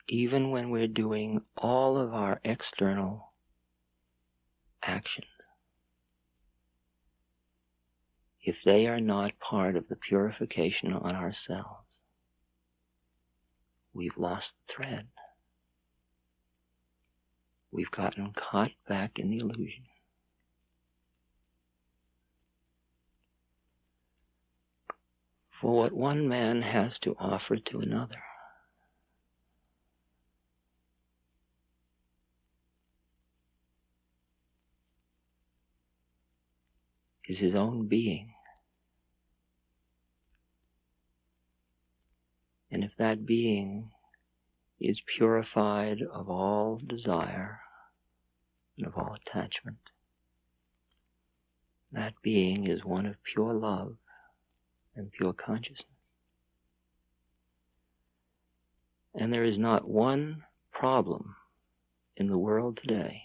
even when we're doing all of our external actions, if they are not part of the purification on ourselves, we've lost the thread. We've gotten caught back in the illusion. For what one man has to offer to another is his own being. And if that being is purified of all desire and of all attachment, that being is one of pure love and pure consciousness. And there is not one problem in the world today,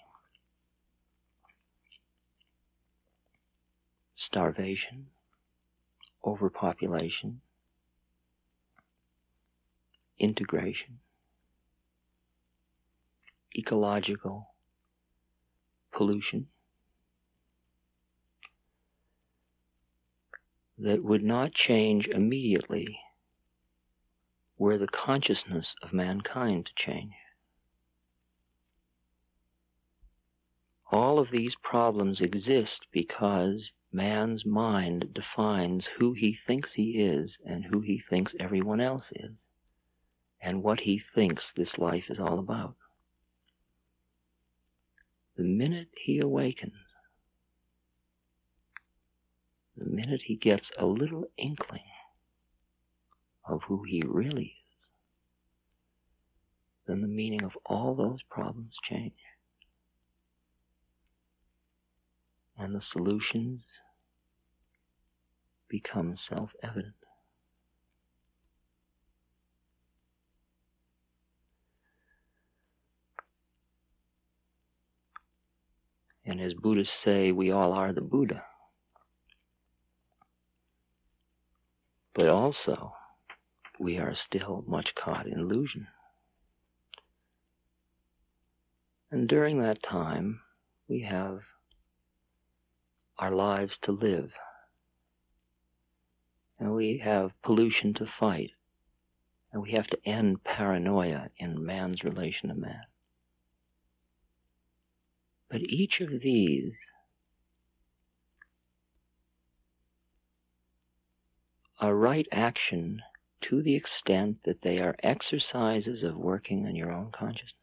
starvation, overpopulation, integration, ecological pollution, that would not change immediately were the consciousness of mankind to change. All of these problems exist because man's mind defines who he thinks he is and who he thinks everyone else is, and what he thinks this life is all about. The minute he awakens, the minute he gets a little inkling of who he really is, then the meaning of all those problems change. And the solutions become self-evident. And as Buddhists say, we all are the Buddha. But also, we are still much caught in illusion. And during that time, we have our lives to live. And we have pollution to fight. And we have to end paranoia in man's relation to man. But each of these are right action to the extent that they are exercises of working on your own consciousness.